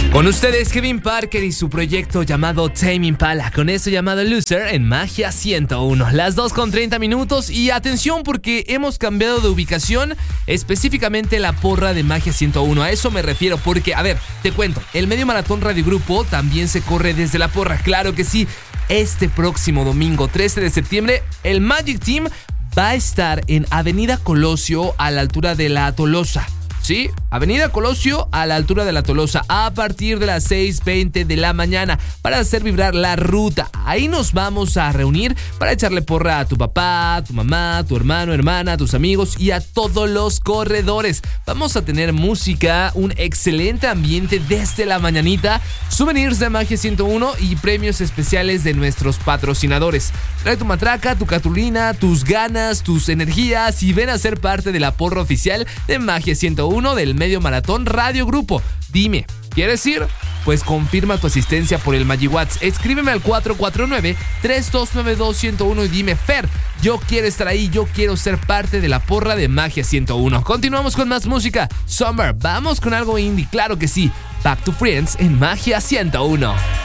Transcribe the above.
Con ustedes Kevin Parker y su proyecto llamado Tame Impala, con eso llamado Loser en Magia 101. Las 2:30 y atención porque hemos cambiado de ubicación, específicamente la porra de Magia 101. A eso me refiero porque, a ver, te cuento, el Medio Maratón Radio Grupo también se corre desde la porra, claro que sí. Este próximo domingo 13 de septiembre, el Magic Team va a estar en Avenida Colosio a la altura de la Tolosa. Sí, Avenida Colosio a la altura de la Tolosa a partir de las 6:20 de la mañana para hacer vibrar la ruta. Ahí nos vamos a reunir para echarle porra a tu papá, tu mamá, tu hermano, hermana, tus amigos y a todos los corredores. Vamos a tener música, un excelente ambiente desde la mañanita, souvenirs de Magia 101 y premios especiales de nuestros patrocinadores. Trae tu matraca, tu cartulina, tus ganas, tus energías y ven a ser parte de la porra oficial de Magia 101 del Medio Maratón Radio Grupo. Dime, ¿quieres ir? Pues confirma tu asistencia por el MagiWhat's. Escríbeme al 449-3292-101 y dime, Fer, yo quiero estar ahí, yo quiero ser parte de la porra de Magia 101. Continuamos con más música. Summer, vamos con algo indie, claro que sí. Back to Friends en Magia 101.